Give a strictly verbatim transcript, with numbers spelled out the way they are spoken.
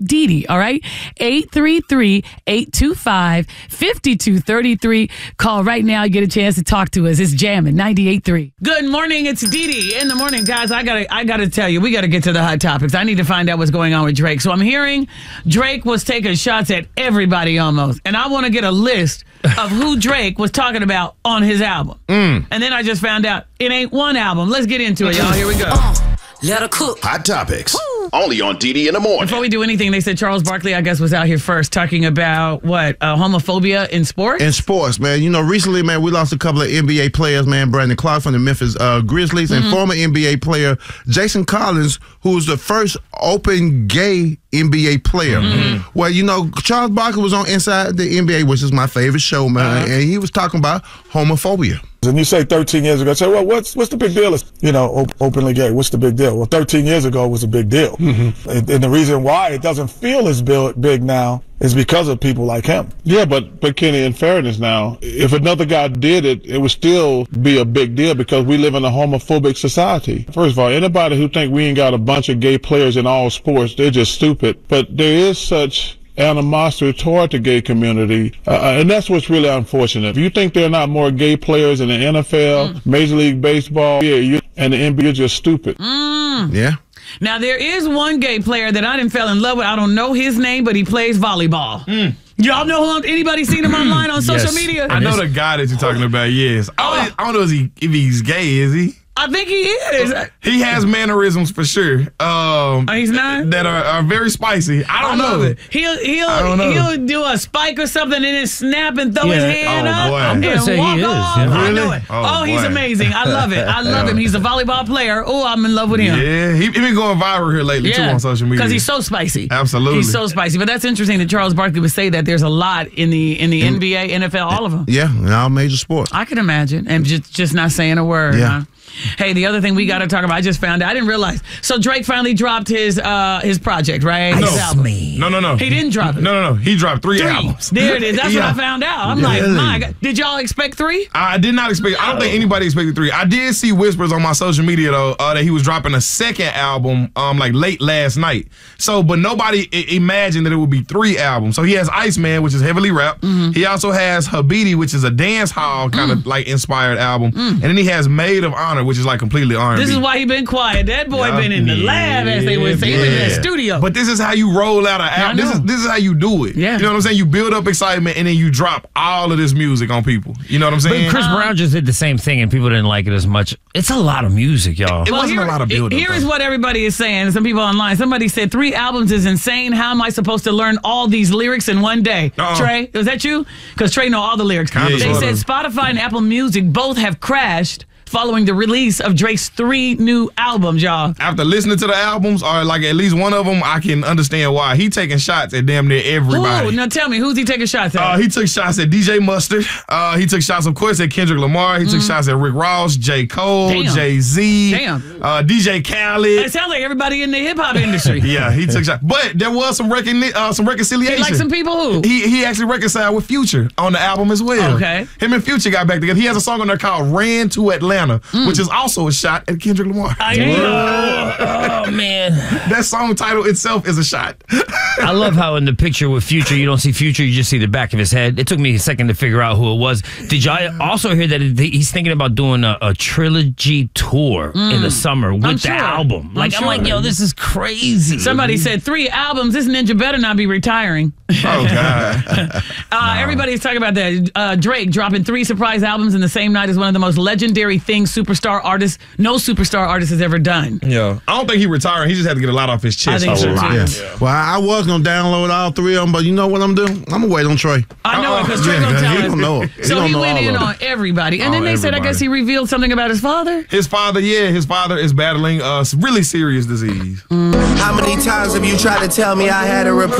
Dee Dee, all right? eight three three, eight two five, five two three three. Call right now. Get a chance to talk to us. It's Jammin' ninety-eight point three. Good morning. It's Dee Dee in the morning. Guys, I gotta, I gotta tell you, we gotta get to the hot topics. I need to find out what's going on with Drake. So I'm hearing Drake was taking shots at everybody almost. And I want to get a list of who Drake was talking about on his album. Mm. And then I just found out it ain't one album. Let's get into it, y'all. Here we go. Uh, let her cook. Hot topics. Woo. Only on Dee Dee in the morning. Before we do anything, they said Charles Barkley, I guess, was out here first talking about what? Uh, homophobia in sports? In sports, man. You know, recently, man, we lost a couple of N B A players, man. Brandon Clark from the Memphis uh, Grizzlies mm-hmm. and former N B A player Jason Collins, who was the first open gay N B A player. Mm-hmm. Well, you know, Charles Barkley was on Inside the N B A, which is my favorite show, man, uh-huh. and he was talking about homophobia. And you say thirteen years ago, I say, well, what's what's the big deal? You know, op- openly gay. What's the big deal? Well, thirteen years ago was a big deal. Mm-hmm. And, and the reason why it doesn't feel as big now is because of people like him. Yeah, but, but Kenny, in fairness now, if another guy did it, it would still be a big deal because we live in a homophobic society. First of all, anybody who think we ain't got a bunch of gay players in all sports, they're just stupid. But there is such animosity toward the gay community, uh, and that's what's really unfortunate. If you think there are not more gay players in the N F L, mm. Major League Baseball, yeah, you, and the N B A, you're just stupid. Mm. Yeah. Now, there is one gay player that I didn't fell in love with. I don't know his name, but he plays volleyball. Mm. Y'all know who? Anybody seen him online on social yes. media? I know the guy that you're talking about, yes. I don't, I don't know if, he, if he's gay, is he? I think he is. He has mannerisms for sure. Um, oh, he's not? That are, are very spicy. I don't I know. It. He'll he'll I don't know. he'll do a spike or something and then snap and throw yeah. his hand oh, up boy. and I'm say walk he off. is. Yeah. I Really? know it. Oh, oh he's boy. amazing. I love it. I love yeah. him. He's a volleyball player. Oh, I'm in love with him. Yeah, he, he been going viral here lately yeah. too on social media. Because he's so spicy. Absolutely. He's so spicy. But that's interesting that Charles Barkley would say that there's a lot in the in the in, N B A, N F L, all of them. Yeah, in all major sports. I can imagine. And just, just not saying a word. Yeah. Huh? Hey, the other thing we got to talk about, I just found out, I didn't realize. So Drake finally dropped his uh, his project, right? No. His album. no, no, no. He didn't drop it. No, no, no. He dropped three, three. albums. There it is. That's yeah. what I found out. I'm really? like, my God. Did y'all expect three? I did not expect, I don't think anybody expected three. I did see whispers on my social media, though, uh, that he was dropping a second album um, like late last night. So, but nobody I- imagined that it would be three albums. So he has Iceman, which is heavily rap. Mm-hmm. He also has Habiti, which is a dance hall kind of mm. like inspired album. Mm. And then he has Maid of Honor, which is like completely R and B. This is why he been quiet. That boy yeah. been in the lab, as they would say. He been in the studio. But this is how you roll out an album. Yeah, this is this is how you do it. Yeah. You know what I'm saying? You build up excitement and then you drop all of this music on people. You know what I'm saying? But Chris um, Brown just did the same thing and people didn't like it as much. It's a lot of music, y'all. It well, wasn't here, a lot of build up. Here is what everybody is saying. Some people online. Somebody said three albums is insane. How am I supposed to learn all these lyrics in one day? Uh-uh. Trey, was that you? Because Trey know all the lyrics. Kinda they said Spotify and Apple Music both have crashed following the release of Drake's three new albums, y'all. After listening to the albums, or like at least one of them, I can understand why. He taking shots at damn near everybody. Ooh, now tell me, who's he taking shots at? Uh, he took shots at D J Mustard. Uh, he took shots, of course, at Kendrick Lamar. He mm. took shots at Rick Ross, J. Cole, Jay-Z, Damn. Uh, D J Khaled. It sounds like everybody in the hip-hop industry. Yeah, he took shots. But there was some recon- uh, some reconciliation. He like some people who? He, he actually reconciled with Future on the album as well. Okay. Him and Future got back together. He has a song on there called Ran to Atlanta, mm. which is also a shot at Kendrick Lamar. I know. Oh, man. That song title itself is a shot. I love how in the picture with Future, you don't see Future, you just see the back of his head. It took me a second to figure out who it was. Did y'all also hear that he's thinking about doing a, a trilogy tour mm. in the summer with I'm the sure. album? I'm Like, I'm, sure. like, yo, this is crazy. Somebody said three albums. This ninja better not be retiring. Oh, God. uh, no. Everybody's talking about that. Uh, Drake dropping three surprise albums in the same night is one of the most legendary things superstar artists, no superstar artist has ever done. Yeah. I don't think he retired. He just had to get a lot off his chest. I think so, too. Yeah. Yeah. Well, I was going to download all three of them, but you know what I'm doing? I'm going to wait on Trey. I know it, because Trey yeah, going to tell he us. Don't know it. He So don't he know went all in of on everybody. And Oh, then they said, I everybody. guess he revealed something about his father. His father, yeah, his father is battling a really serious disease. How many times have you tried to tell me I had a replace?